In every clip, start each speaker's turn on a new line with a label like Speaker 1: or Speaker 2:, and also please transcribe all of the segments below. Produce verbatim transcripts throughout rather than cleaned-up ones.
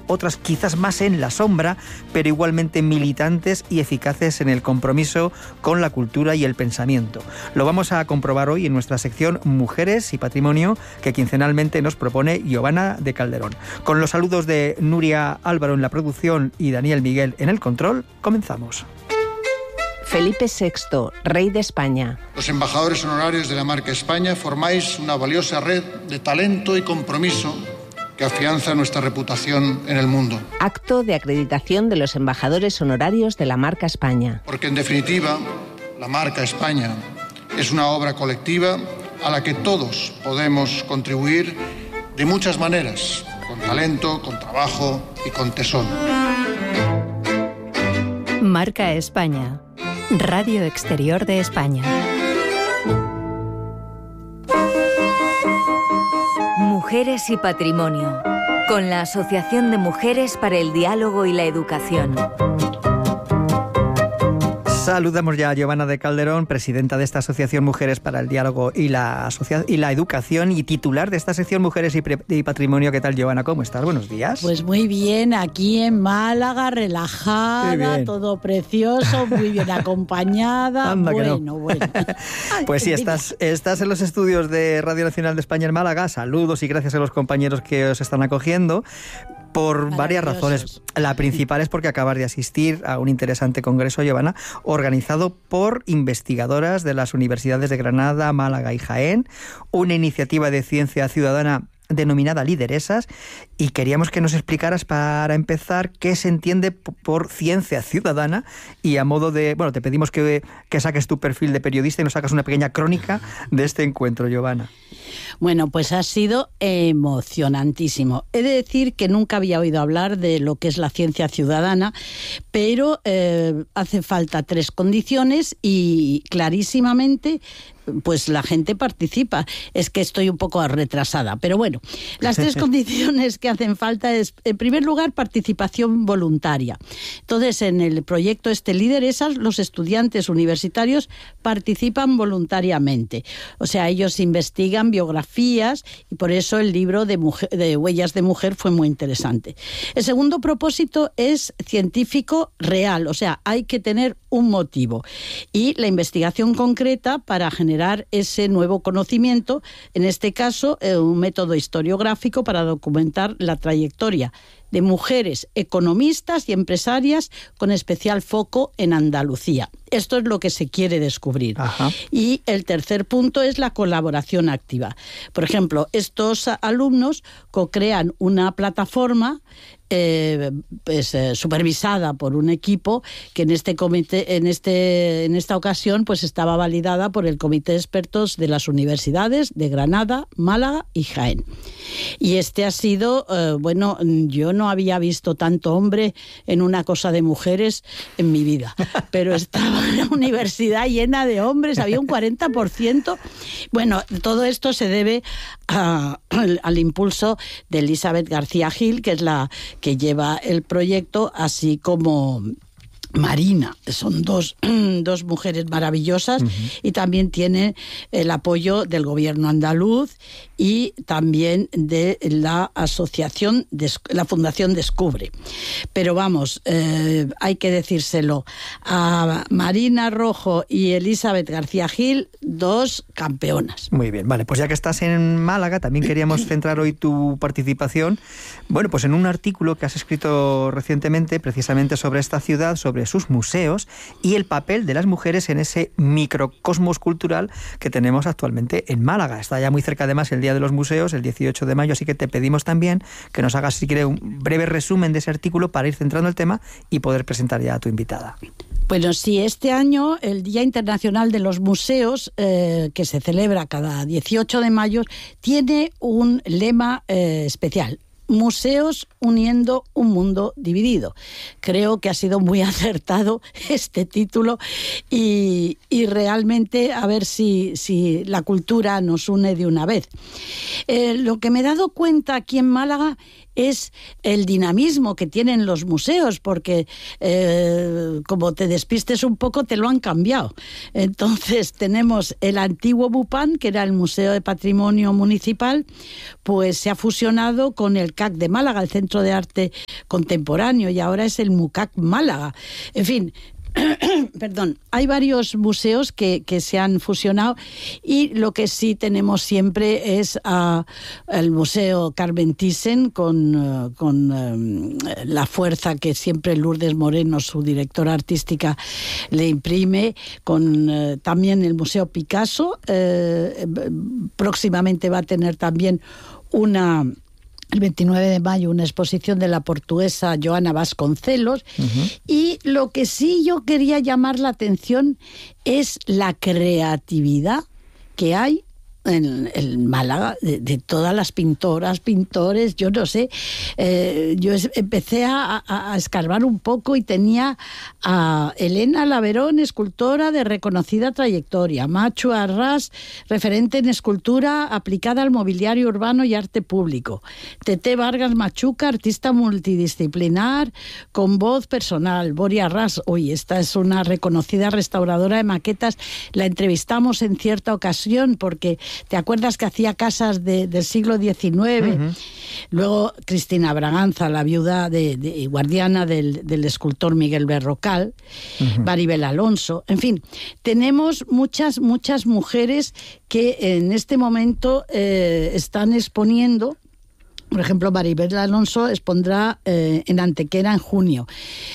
Speaker 1: otras quizás más en la sombra, pero igualmente militantes y eficaces en el compromiso con la cultura y el pensamiento. Lo vamos a comprobar hoy en nuestra sección Mujeres y Patrimonio, que quincenalmente nos propone Giovanna de Calderón. Con los saludos de Nuria Álvaro en la producción y Daniel Miguel en el control, comenzamos.
Speaker 2: Felipe sexto, rey de España.
Speaker 3: Los embajadores honorarios de la marca España formáis una valiosa red de talento y compromiso que afianza nuestra reputación en el mundo.
Speaker 2: Acto de acreditación de los embajadores honorarios de la marca España.
Speaker 3: Porque en definitiva, la marca España es una obra colectiva a la que todos podemos contribuir de muchas maneras, con talento, con trabajo y con tesón.
Speaker 4: Marca España. Radio Exterior de España. Mujeres y Patrimonio, con la Asociación de Mujeres para el Diálogo y la Educación.
Speaker 1: Saludamos ya a Giovanna de Calderón, presidenta de esta Asociación Mujeres para el Diálogo y la, Asocia- y la Educación y titular de esta sección Mujeres y, Pre- y Patrimonio. ¿Qué tal, Giovanna? ¿Cómo estás? Buenos días.
Speaker 5: Pues muy bien, aquí en Málaga, relajada, todo precioso, muy bien acompañada.
Speaker 1: Anda,
Speaker 5: bueno,
Speaker 1: no.
Speaker 5: bueno.
Speaker 1: Pues sí, estás, estás en los estudios de Radio Nacional de España en Málaga. Saludos y gracias a los compañeros que os están acogiendo. Por varias razones. La principal es porque acabas de asistir a un interesante congreso, Giovanna, organizado por investigadoras de las universidades de Granada, Málaga y Jaén, una iniciativa de ciencia ciudadana denominada Lideresas, y queríamos que nos explicaras para empezar qué se entiende por ciencia ciudadana y a modo de... Bueno, te pedimos que, que saques tu perfil de periodista y nos hagas una pequeña crónica de este encuentro, Giovanna.
Speaker 5: Bueno, pues ha sido emocionantísimo. He de decir que nunca había oído hablar de lo que es la ciencia ciudadana, pero eh, hace falta tres condiciones y clarísimamente pues la gente participa. Es que estoy un poco retrasada, pero bueno, las tres condiciones que hacen falta es, en primer lugar, participación voluntaria. Entonces, en el proyecto este Lideresas, los estudiantes universitarios participan voluntariamente. O sea, ellos investigan biografías y por eso el libro de, mujer, de Huellas de Mujer fue muy interesante. El segundo propósito es científico real, o sea, hay que tener un motivo. Y la investigación concreta para generar ese nuevo conocimiento, en este caso eh, un método historiográfico para documentar la trayectoria de mujeres economistas y empresarias con especial foco en Andalucía. Esto es lo que se quiere descubrir. Ajá. Y el tercer punto es la colaboración activa. Por ejemplo, estos alumnos co-crean una plataforma eh, pues, eh, supervisada por un equipo que en este comité, en este, en esta ocasión, pues estaba validada por el Comité de Expertos de las Universidades de Granada, Málaga y Jaén. Y este ha sido, eh, bueno, yo no había visto tanto hombre en una cosa de mujeres en mi vida, pero estaba en la universidad llena de hombres, había un cuarenta por ciento. Bueno, todo esto se debe a, al, al impulso de Elizabeth García Gil, que es la que lleva el proyecto, así como Marina. Son dos, dos mujeres maravillosas. Uh-huh. Y también tiene el apoyo del gobierno andaluz y también de la asociación, de, la Fundación Descubre. Pero vamos, eh, hay que decírselo a Marina Rojo y Elizabeth García Gil, dos campeonas.
Speaker 1: Muy bien, vale, pues ya que estás en Málaga, también queríamos centrar hoy tu participación, bueno, pues en un artículo que has escrito recientemente precisamente sobre esta ciudad, sobre sus museos y el papel de las mujeres en ese microcosmos cultural que tenemos actualmente en Málaga. Está ya muy cerca además el Día de los Museos, el dieciocho de mayo, así que te pedimos también que nos hagas, si quieres, un breve resumen de ese artículo para ir centrando el tema y poder presentar ya a tu invitada.
Speaker 5: Bueno, sí, este año el Día Internacional de los Museos, eh, que se celebra cada dieciocho de mayo, tiene un lema eh, especial. Museos uniendo un mundo dividido. Creo que ha sido muy acertado este título y, y realmente a ver si, si la cultura nos une de una vez. Eh, lo que me he dado cuenta aquí en Málaga es el dinamismo que tienen los museos, porque eh, como te despistes un poco te lo han cambiado. Entonces tenemos el antiguo Bupan, que era el Museo de Patrimonio Municipal, pues se ha fusionado con el C A C de Málaga, el Centro de Arte Contemporáneo, y ahora es el MUCAC Málaga. En fin, perdón, hay varios museos que, que se han fusionado, y lo que sí tenemos siempre es uh, el Museo Carmen Thyssen con, uh, con uh, la fuerza que siempre Lourdes Moreno, su directora artística, le imprime, con uh, también el Museo Picasso. Uh, próximamente va a tener también una... el veintinueve de mayo, una exposición de la portuguesa Joana Vasconcelos. Uh-huh. Y lo que sí yo quería llamar la atención es la creatividad que hay en, en Málaga, de, de todas las pintoras, pintores, yo no sé. Eh, yo es, empecé a, a, a escarbar un poco y tenía a Elena Laverón, escultora de reconocida trayectoria, Machu Arras, referente en escultura aplicada al mobiliario urbano y arte público, Tete Vargas Machuca, artista multidisciplinar con voz personal, Bori Arras, uy, esta es una reconocida restauradora de maquetas, la entrevistamos en cierta ocasión porque ¿te acuerdas que hacía casas de, del siglo diecinueve? Uh-huh. Luego Cristina Braganza, la viuda de, de, y guardiana del, del escultor Miguel Berrocal, uh-huh. Maribel Alonso, en fin, tenemos muchas, muchas mujeres que en este momento eh, están exponiendo. Por ejemplo, Maribel Alonso expondrá eh, en Antequera en junio.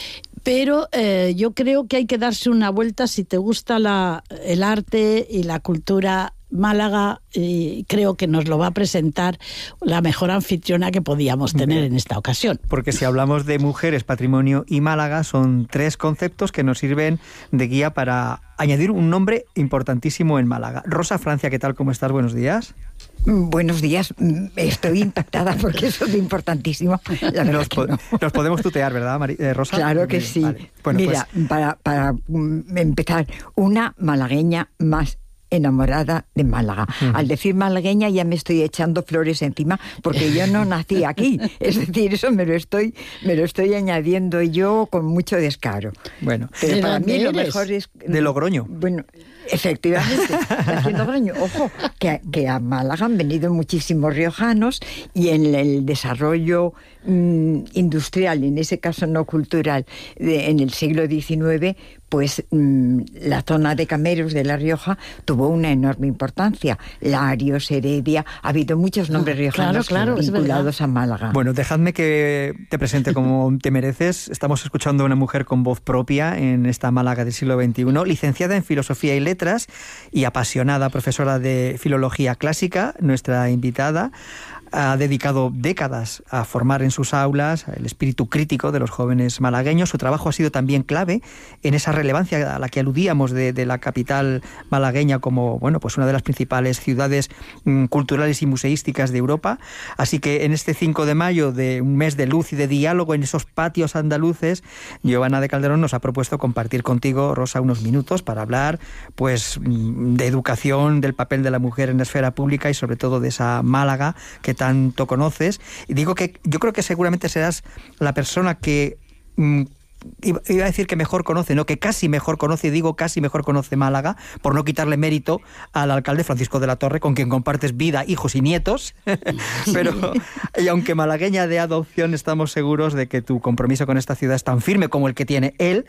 Speaker 5: Pero eh, yo creo que hay que darse una vuelta si te gusta la, el arte y la cultura. Málaga, y creo que nos lo va a presentar la mejor anfitriona que podíamos tener Bien. en esta ocasión.
Speaker 1: Porque si hablamos de mujeres, patrimonio y Málaga, son tres conceptos que nos sirven de guía para añadir un nombre importantísimo en Málaga. Rosa Francia, ¿qué tal? ¿Cómo estás? Buenos días.
Speaker 6: Buenos días, estoy impactada porque eso es importantísimo. La verdad
Speaker 1: nos,
Speaker 6: que no.
Speaker 1: nos podemos tutear, ¿verdad, Mari, eh, Rosa?
Speaker 6: Claro que sí. Vale. Bueno, Mira, pues... para, para empezar, una malagueña más enamorada de Málaga. Uh-huh. Al decir malagueña ya me estoy echando flores encima porque yo no nací aquí. Es decir, eso me lo estoy me lo estoy añadiendo yo con mucho descaro.
Speaker 1: Bueno,
Speaker 6: pero para mí eres? lo mejor es...
Speaker 1: De Logroño.
Speaker 6: Bueno, efectivamente, de Logroño. Ojo, que, que a Málaga han venido muchísimos riojanos y en el desarrollo mmm, industrial, en ese caso no cultural, de, en el siglo diecinueve, pues mmm, la zona de Cameros de La Rioja tuvo una enorme importancia. Larios, Heredia, ha habido muchos nombres riojanos
Speaker 5: claro, claro,
Speaker 6: vinculados a Málaga.
Speaker 1: Bueno, dejadme que te presente como te mereces. Estamos escuchando a una mujer con voz propia en esta Málaga del siglo veintiuno, licenciada en Filosofía y Letras y apasionada profesora de Filología Clásica, nuestra invitada. Ha dedicado décadas a formar en sus aulas el espíritu crítico de los jóvenes malagueños. Su trabajo ha sido también clave en esa relevancia a la que aludíamos de, de la capital malagueña como, bueno, pues una de las principales ciudades mm, culturales y museísticas de Europa. Así que en este cinco de mayo, de un mes de luz y de diálogo en esos patios andaluces, Giovanna de Calderón nos ha propuesto compartir contigo, Rosa, unos minutos para hablar pues de educación, del papel de la mujer en la esfera pública y sobre todo de esa Málaga que tanto conoces. Y digo que yo creo que seguramente serás la persona que mmm, iba a decir que mejor conoce, no, que casi mejor conoce, y digo casi mejor conoce Málaga, por no quitarle mérito al alcalde Francisco de la Torre, con quien compartes vida, hijos y nietos, pero y aunque malagueña de adopción, estamos seguros de que tu compromiso con esta ciudad es tan firme como el que tiene él,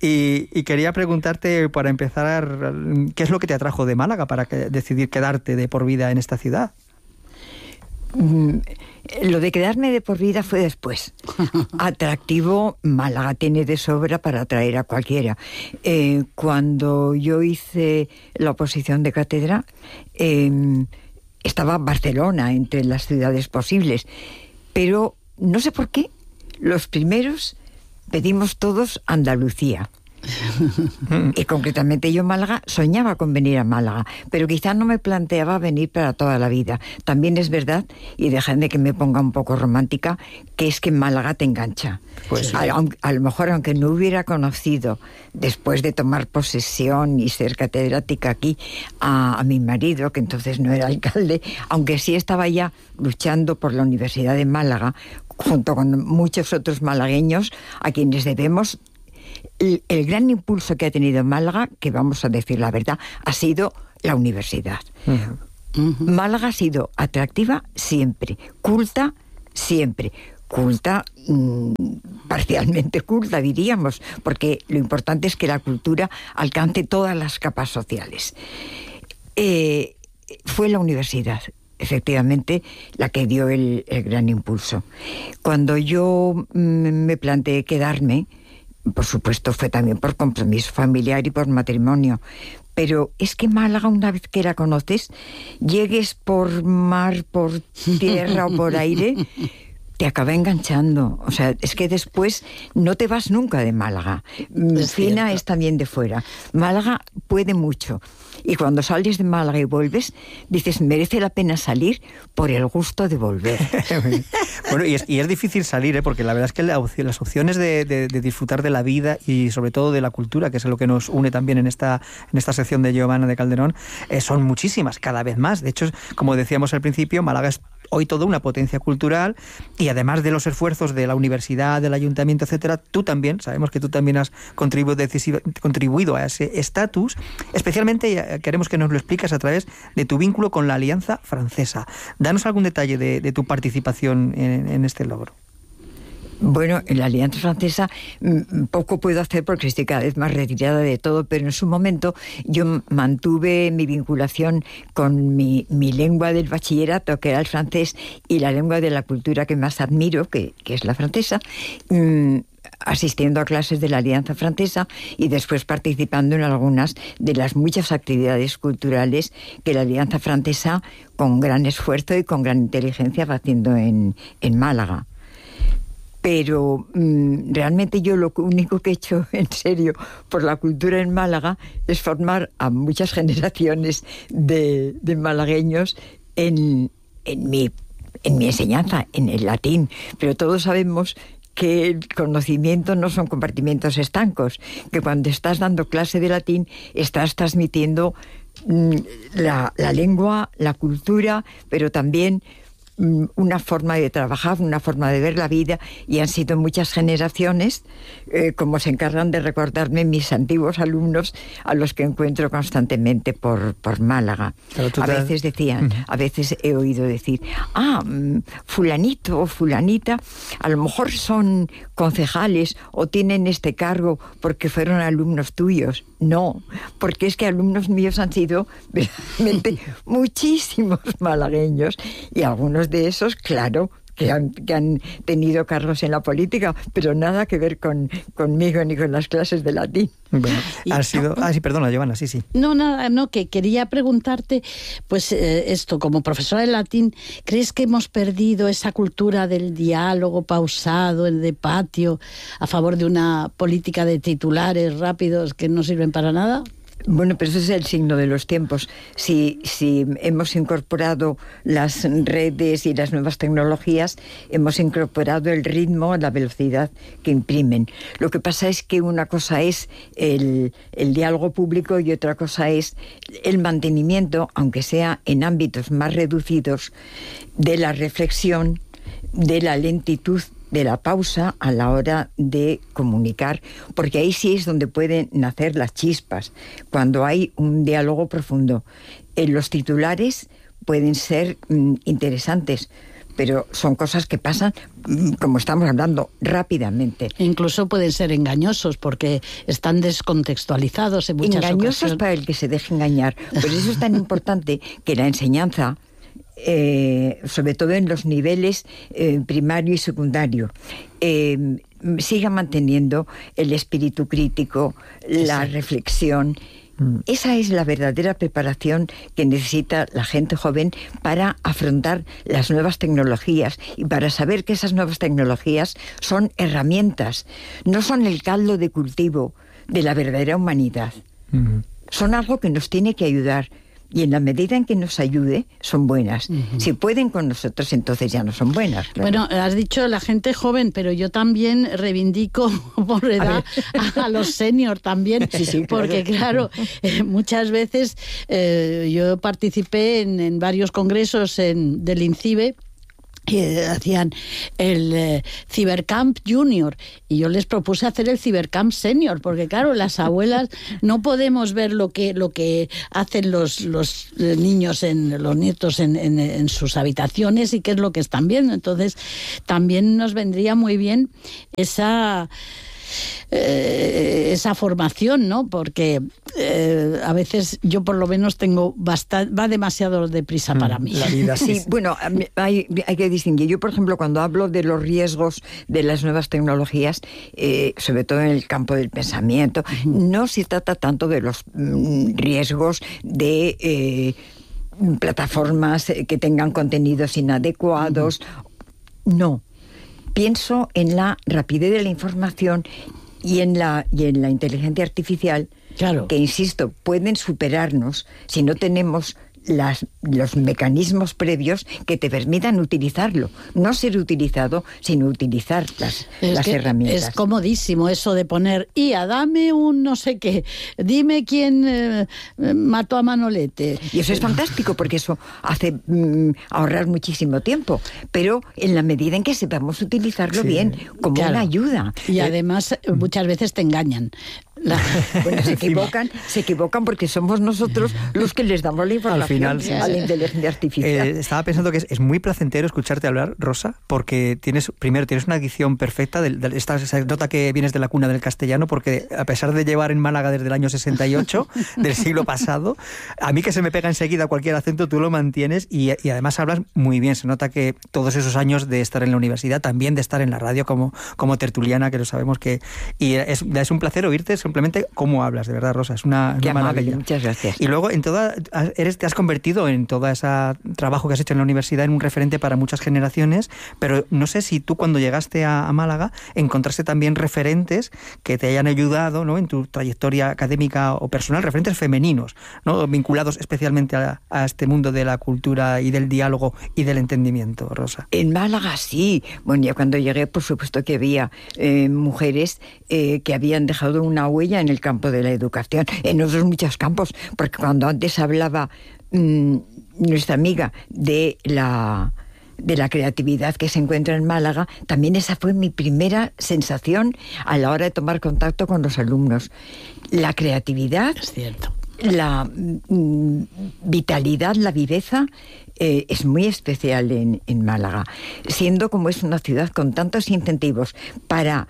Speaker 1: y, y quería preguntarte, para empezar, ¿qué es lo que te atrajo de Málaga para que, decidir quedarte de por vida en esta ciudad?
Speaker 6: Lo de quedarme de por vida fue después. Atractivo, Málaga tiene de sobra para atraer a cualquiera. Eh, cuando yo hice la oposición de cátedra, eh, estaba Barcelona entre las ciudades posibles, pero no sé por qué, los primeros pedimos todos Andalucía. Y concretamente yo en Málaga soñaba con venir a Málaga, pero quizá no me planteaba venir para toda la vida. También es verdad, y dejadme que me ponga un poco romántica, que es que en Málaga te engancha. Pues a, a, a lo mejor, aunque no hubiera conocido, después de tomar posesión y ser catedrática aquí, a, a mi marido, que entonces no era alcalde, aunque sí estaba ya luchando por la Universidad de Málaga, junto con muchos otros malagueños a quienes debemos el, el gran impulso que ha tenido Málaga, que vamos a decir la verdad, ha sido la universidad. Uh-huh. Uh-huh. Málaga ha sido atractiva siempre, culta siempre, culta, mmm, parcialmente culta diríamos, porque lo importante es que la cultura alcance todas las capas sociales. Eh, fue la universidad, efectivamente, la que dio el, el gran impulso. Cuando yo mm, me planteé quedarme, por supuesto fue también por compromiso familiar y por matrimonio, pero es que Málaga, una vez que la conoces, llegues por mar, por tierra o por aire, te acaba enganchando. O sea, es que después no te vas nunca de Málaga. Es Fina cierto. Es también de fuera. Málaga puede mucho. Y cuando sales de Málaga y vuelves, dices, merece la pena salir por el gusto de volver.
Speaker 1: Bueno, y es, y es difícil salir, ¿eh? Porque la verdad es que la opción, las opciones de, de, de disfrutar de la vida y sobre todo de la cultura, que es lo que nos une también en esta, en esta sección de Giovanna de Calderón, eh, son muchísimas, cada vez más. De hecho, como decíamos al principio, Málaga es hoy toda una potencia cultural y además de los esfuerzos de la universidad, del ayuntamiento, etcétera, tú también, sabemos que tú también has contribuido, decisiva, contribuido a ese estatus. Especialmente queremos que nos lo expliques a través de tu vínculo con la Alianza Francesa. Danos algún detalle de, de tu participación en, en este logro.
Speaker 6: Bueno, en la Alianza Francesa poco puedo hacer porque estoy cada vez más retirada de todo, pero en su momento yo mantuve mi vinculación con mi, mi lengua del bachillerato, que era el francés, y la lengua de la cultura que más admiro, que, que es la francesa, mmm, asistiendo a clases de la Alianza Francesa y después participando en algunas de las muchas actividades culturales que la Alianza Francesa, con gran esfuerzo y con gran inteligencia, va haciendo en, en Málaga. Pero mmm, realmente yo lo único que he hecho en serio por la cultura en Málaga es formar a muchas generaciones de, de malagueños en, en, mi, en mi enseñanza, en el latín. Pero todos sabemos que el conocimiento no son compartimentos estancos, que cuando estás dando clase de latín estás transmitiendo mmm, la, la lengua, la cultura, pero también una forma de trabajar, una forma de ver la vida, y han sido muchas generaciones, eh, como se encargan de recordarme mis antiguos alumnos, a los que encuentro constantemente por, por Málaga. A te... veces decían, uh-huh. a veces he oído decir, ah, fulanito o fulanita, a lo mejor son concejales o tienen este cargo porque fueron alumnos tuyos. No, porque es que alumnos míos han sido verdaderamente muchísimos malagueños, y algunos de esos, claro, que han, que han tenido cargos en la política, pero nada que ver con conmigo ni con las clases de latín.
Speaker 1: Bueno, ha sido... Ah, sí, perdona, Giovanna, sí, sí.
Speaker 5: No, nada, no, que quería preguntarte, pues eh, esto, como profesora de latín, ¿crees que hemos perdido esa cultura del diálogo pausado, el de patio, a favor de una política de titulares rápidos que no sirven para nada?
Speaker 6: Bueno, pero eso es el signo de los tiempos. Si, si hemos incorporado las redes y las nuevas tecnologías, hemos incorporado el ritmo, la velocidad que imprimen. Lo que pasa es que una cosa es el, el diálogo público y otra cosa es el mantenimiento, aunque sea en ámbitos más reducidos, de la reflexión, de la lentitud, de la pausa a la hora de comunicar, porque ahí sí es donde pueden nacer las chispas, cuando hay un diálogo profundo. En los titulares pueden ser mm, interesantes, pero son cosas que pasan, como estamos hablando, rápidamente.
Speaker 5: Incluso pueden ser engañosos porque están descontextualizados en muchas ocasiones.
Speaker 6: Engañosos para el que se deje engañar. Por eso es tan importante que la enseñanza, Eh, sobre todo en los niveles eh, primario y secundario, eh, siga manteniendo el espíritu crítico, la sí. reflexión. Mm. Esa es la verdadera preparación que necesita la gente joven para afrontar las nuevas tecnologías y para saber que esas nuevas tecnologías son herramientas, no son el caldo de cultivo de la verdadera humanidad. Uh-huh. Son algo que nos tiene que ayudar. Y en la medida en que nos ayude, son buenas. Uh-huh. Si pueden con nosotros, entonces ya no son buenas. Claro.
Speaker 5: Bueno, has dicho la gente joven, pero yo también reivindico por edad a, a los seniors también. Sí, sí, porque claro, eh, muchas veces eh, yo participé en, en varios congresos en, del INCIBE, que hacían el eh, Cibercamp Junior, y yo les propuse hacer el Cibercamp Senior, porque claro, las abuelas no podemos ver lo que lo que hacen los los niños, en los nietos en, en, en sus habitaciones y qué es lo que están viendo. Entonces también nos vendría muy bien esa Eh, esa formación, ¿no? Porque eh, a veces yo por lo menos tengo bastante, va demasiado deprisa mm, para mí.
Speaker 6: La vida, sí. Sí, bueno, hay, hay que distinguir. Yo, por ejemplo, cuando hablo de los riesgos de las nuevas tecnologías, eh, sobre todo en el campo del pensamiento, uh-huh. no se trata tanto de los mm, riesgos de eh, plataformas que tengan contenidos inadecuados. Uh-huh. No. Pienso en la rapidez de la información y en la, y en la inteligencia artificial, claro. que, insisto, pueden superarnos si no tenemos las, los mecanismos previos que te permitan utilizarlo. No ser utilizado, sino utilizar las, las herramientas.
Speaker 5: Es comodísimo eso de poner, Ia, dame un no sé qué, dime quién eh, mató a Manolete.
Speaker 6: Y eso es fantástico, porque eso hace mm, ahorrar muchísimo tiempo, pero en la medida en que sepamos utilizarlo sí. bien, como claro. una ayuda.
Speaker 5: Y además eh, muchas veces te engañan. La...
Speaker 6: Bueno, se equivocan, se equivocan porque somos nosotros los que les damos la información al final, sí, a la inteligencia artificial.
Speaker 1: Eh, estaba pensando que es, es muy placentero escucharte hablar, Rosa, porque tienes, primero, tienes una dicción perfecta. De, de, esta, se nota que vienes de la cuna del castellano, porque a pesar de llevar en Málaga desde el año sesenta y ocho, del siglo pasado, a mí que se me pega enseguida cualquier acento, tú lo mantienes y, y además hablas muy bien. Se nota que todos esos años de estar en la universidad, también de estar en la radio como, como tertuliana, que lo sabemos que... Y es, es un placer oírte simplemente cómo hablas, de verdad, Rosa, es una,
Speaker 6: Qué
Speaker 1: una
Speaker 6: amable,
Speaker 1: maravilla.
Speaker 6: Muchas gracias.
Speaker 1: Y luego en toda eres te has convertido en todo ese trabajo que has hecho en la universidad en un referente para muchas generaciones, pero no sé si tú cuando llegaste a, a Málaga encontraste también referentes que te hayan ayudado, ¿no?, en tu trayectoria académica o personal, referentes femeninos, ¿no?, vinculados especialmente a, a este mundo de la cultura y del diálogo y del entendimiento, Rosa.
Speaker 6: En Málaga sí. Bueno, ya cuando llegué, por supuesto que había eh, mujeres eh, que habían dejado una huella en el campo de la educación, en otros muchos campos, porque cuando antes hablaba mmm, nuestra amiga de la de la creatividad que se encuentra en Málaga, también esa fue mi primera sensación a la hora de tomar contacto con los alumnos. La creatividad,
Speaker 5: es cierto,
Speaker 6: la mmm, vitalidad, la viveza eh, es muy especial en, en Málaga, siendo como es una ciudad con tantos incentivos para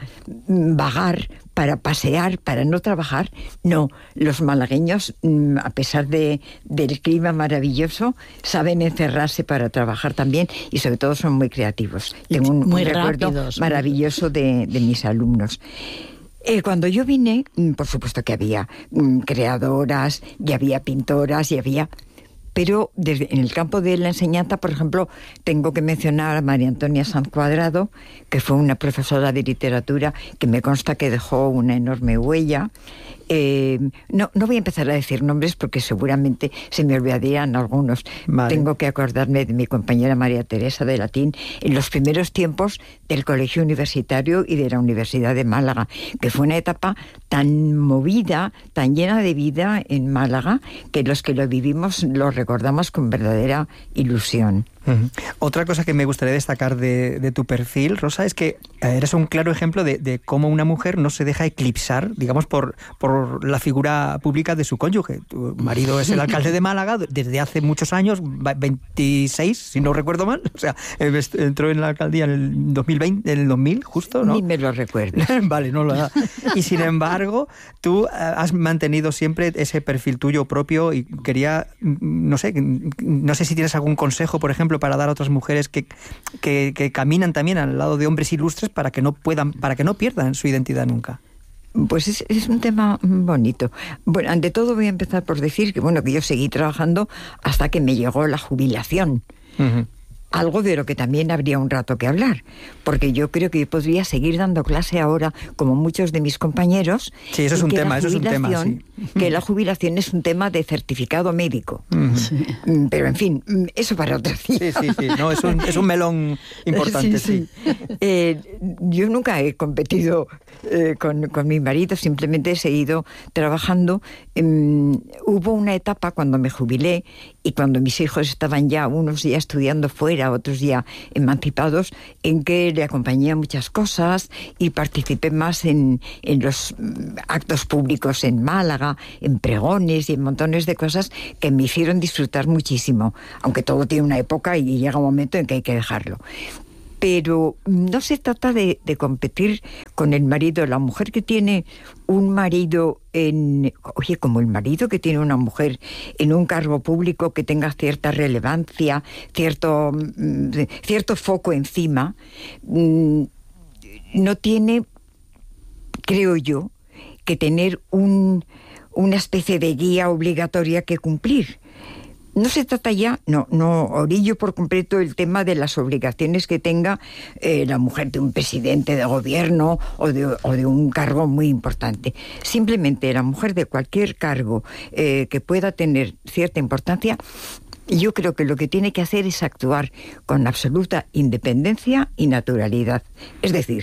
Speaker 6: vagar, para pasear, para no trabajar. No, los malagueños, a pesar de, del clima maravilloso, saben encerrarse para trabajar también y sobre todo son muy creativos. Tengo un,
Speaker 5: muy
Speaker 6: un recuerdo
Speaker 5: rápidos,
Speaker 6: maravilloso de, de mis alumnos. Eh, cuando yo vine, por supuesto que había mm, creadoras, y había pintoras, y había... Pero desde, en el campo de la enseñanza, por ejemplo, tengo que mencionar a María Antonia Sanz Cuadrado, que fue una profesora de literatura que me consta que dejó una enorme huella. Eh, no, no voy a empezar a decir nombres porque seguramente se me olvidarían algunos. Vale. Tengo que acordarme de mi compañera María Teresa de Latín en los primeros tiempos del Colegio Universitario y de la Universidad de Málaga, que fue una etapa tan movida, tan llena de vida en Málaga, que los que lo vivimos lo recordamos con verdadera ilusión.
Speaker 1: Uh-huh. Otra cosa que me gustaría destacar de, de tu perfil, Rosa, es que eres un claro ejemplo de, de cómo una mujer no se deja eclipsar, digamos, por, por la figura pública de su cónyuge. Tu marido es el alcalde de Málaga desde hace muchos años, veintiséis, si no recuerdo mal. O sea, entró en la alcaldía en el dos mil veinte, en el dos mil, justo, ¿no?
Speaker 6: Ni me lo recuerdo.
Speaker 1: Vale, no lo da. Y sin embargo, tú has mantenido siempre ese perfil tuyo propio y quería, no sé, no sé si tienes algún consejo, por ejemplo, para dar a otras mujeres que, que, que caminan también al lado de hombres ilustres para que no puedan, para que no pierdan su identidad nunca.
Speaker 6: Pues es, es un tema bonito. Bueno, ante todo voy a empezar por decir que bueno que yo seguí trabajando hasta que me llegó la jubilación. Uh-huh. algo de lo que también habría un rato que hablar, porque yo creo que yo podría seguir dando clase ahora, como muchos de mis compañeros.
Speaker 1: Sí, eso es un tema, eso es un tema, sí.
Speaker 6: Que la jubilación es un tema de certificado médico. Uh-huh. Sí. Pero, en fin, eso para otro día.
Speaker 1: Sí, sí, sí, no, es un, es un melón importante, sí. sí.
Speaker 6: sí. Eh, yo nunca he competido eh, con, con mi marido, simplemente he seguido trabajando. Eh, hubo una etapa cuando me jubilé y cuando mis hijos estaban ya, unos ya estudiando fuera, otros ya emancipados, en que le acompañé a muchas cosas y participé más en, en los actos públicos en Málaga, en pregones y en montones de cosas que me hicieron disfrutar muchísimo, aunque todo tiene una época y llega un momento en que hay que dejarlo. Pero no se trata de, de competir con el marido. La mujer que tiene un marido en... Oye, como el marido que tiene una mujer en un cargo público que tenga cierta relevancia, cierto, cierto foco encima, no tiene, creo yo, que tener un, una especie de guía obligatoria que cumplir. No se trata ya, no, no orillo por completo el tema de las obligaciones que tenga eh, la mujer de un presidente de gobierno o de, o de un cargo muy importante. Simplemente la mujer de cualquier cargo eh, que pueda tener cierta importancia, yo creo que lo que tiene que hacer es actuar con absoluta independencia y naturalidad. Es decir,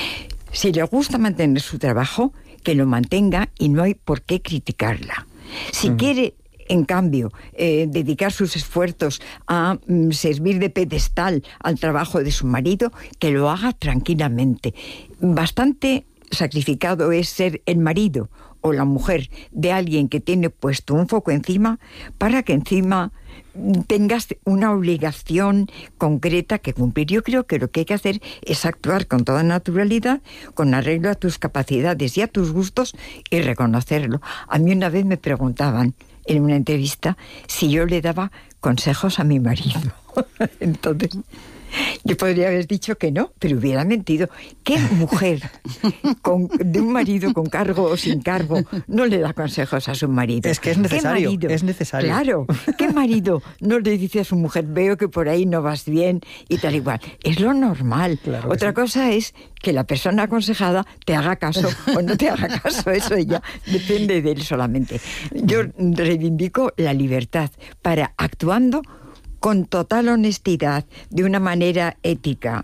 Speaker 6: si le gusta mantener su trabajo, que lo mantenga y no hay por qué criticarla. Si mm. quiere... En cambio, eh, dedicar sus esfuerzos a mm, servir de pedestal al trabajo de su marido, que lo haga tranquilamente. Bastante sacrificado es ser el marido o la mujer de alguien que tiene puesto un foco encima para que encima tengas una obligación concreta que cumplir. Yo creo que lo que hay que hacer es actuar con toda naturalidad, con arreglo a tus capacidades y a tus gustos y reconocerlo. A mí una vez me preguntaban en una entrevista si yo le daba consejos a mi marido. Entonces, yo podría haber dicho que no, pero hubiera mentido. ¿Qué mujer con, de un marido con cargo o sin cargo no le da consejos a su marido?
Speaker 1: Es que es necesario,
Speaker 6: marido,
Speaker 1: es necesario.
Speaker 6: Claro, ¿qué marido no le dice a su mujer, veo que por ahí no vas bien y tal igual? Es lo normal. Claro Otra sí. cosa es que la persona aconsejada te haga caso o no te haga caso, eso ya depende de él solamente. Yo reivindico la libertad para, actuando con total honestidad, de una manera ética,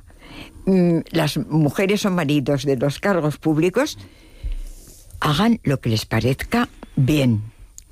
Speaker 6: las mujeres o maridos de los cargos públicos hagan lo que les parezca bien.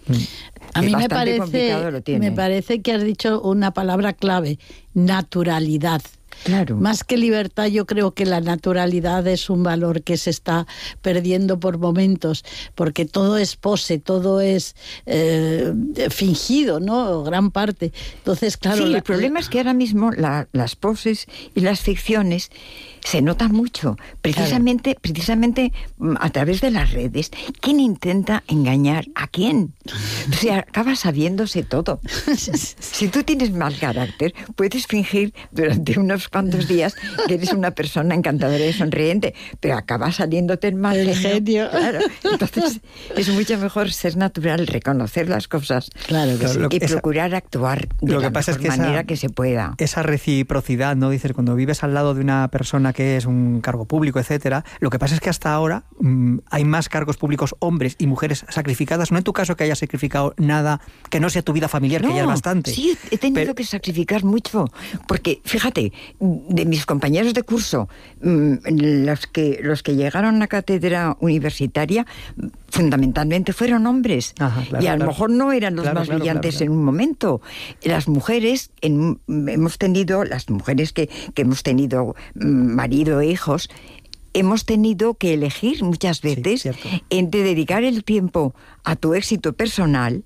Speaker 5: A mí me parece, me parece que has dicho una palabra clave: naturalidad.
Speaker 6: Claro.
Speaker 5: Más que libertad, yo creo que la naturalidad es un valor que se está perdiendo por momentos, porque todo es pose, todo es eh, fingido, ¿no? Gran parte. Entonces, claro...
Speaker 6: Sí,
Speaker 5: la,
Speaker 6: el problema es que ahora mismo la, las poses y las ficciones se notan mucho, precisamente, claro. precisamente a través de las redes. ¿Quién intenta engañar a quién? O sea, acaba sabiéndose todo. Si tú tienes mal carácter, puedes fingir durante unos cuantos días que eres una persona encantadora y sonriente, pero acaba saliéndote el mal
Speaker 5: el genio.
Speaker 6: Claro. Entonces, es mucho mejor ser natural, reconocer las cosas,
Speaker 5: claro que
Speaker 6: claro,
Speaker 5: sí.
Speaker 6: y esa, procurar actuar de
Speaker 1: lo
Speaker 6: la
Speaker 1: que pasa
Speaker 6: mejor
Speaker 1: es que
Speaker 6: manera
Speaker 1: esa,
Speaker 6: que se pueda.
Speaker 1: Esa reciprocidad, ¿no? Dices, cuando vives al lado de una persona que es un cargo público, etcétera, lo que pasa es que hasta ahora mmm, hay más cargos públicos hombres y mujeres sacrificadas. No en tu caso que hayas sacrificado nada que no sea tu vida familiar,
Speaker 6: no,
Speaker 1: que ya es bastante.
Speaker 6: Sí, he tenido
Speaker 1: pero...
Speaker 6: que sacrificar mucho, porque fíjate, de mis compañeros de curso, mmm, los que los que llegaron a la cátedra universitaria, fundamentalmente fueron hombres.
Speaker 1: Ajá, claro,
Speaker 6: y a lo
Speaker 1: claro.
Speaker 6: mejor no eran los
Speaker 1: claro,
Speaker 6: más
Speaker 1: claro,
Speaker 6: brillantes
Speaker 1: claro, claro.
Speaker 6: en un momento. Las mujeres, en, hemos tenido, las mujeres que, que hemos tenido marido e hijos, hemos tenido que elegir muchas veces sí, entre dedicar el tiempo a tu éxito personal,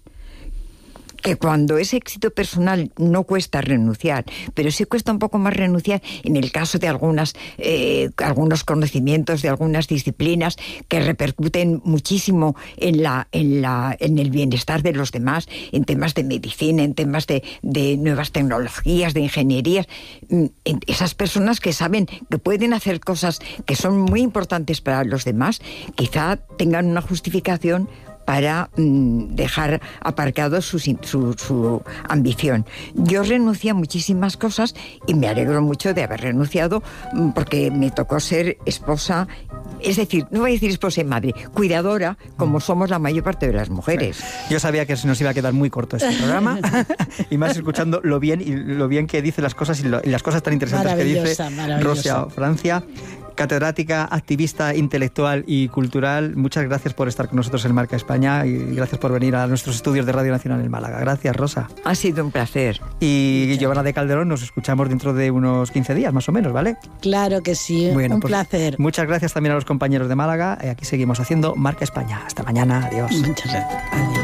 Speaker 6: que cuando ese éxito personal no cuesta renunciar, pero sí cuesta un poco más renunciar en el caso de algunas eh, algunos conocimientos de algunas disciplinas que repercuten muchísimo en la en la en el bienestar de los demás, en temas de medicina, en temas de, de nuevas tecnologías, de ingenierías. Esas personas que saben que pueden hacer cosas que son muy importantes para los demás, quizá tengan una justificación para mm, dejar aparcado su, su, su ambición. Yo renuncié a muchísimas cosas y me alegro mucho de haber renunciado porque me tocó ser esposa, es decir, no voy a decir esposa y madre, cuidadora, como somos la mayor parte de las mujeres.
Speaker 1: Yo sabía que se nos iba a quedar muy corto este programa y más escuchando lo bien y lo bien que dice las cosas y, lo, y las cosas tan interesantes que dice Rosa Francia. Catedrática, activista intelectual y cultural, muchas gracias por estar con nosotros en Marca España y gracias por venir a nuestros estudios de Radio Nacional en Málaga. Gracias, Rosa.
Speaker 6: Ha sido un placer.
Speaker 1: Y Giovanna de Calderón, nos escuchamos dentro de unos quince días, más o menos, ¿vale?
Speaker 5: Claro que sí,
Speaker 1: bueno,
Speaker 5: un
Speaker 1: pues,
Speaker 5: placer.
Speaker 1: Muchas gracias también a los compañeros de Málaga. Aquí seguimos haciendo Marca España. Hasta mañana, adiós.
Speaker 5: Muchas gracias. Adiós.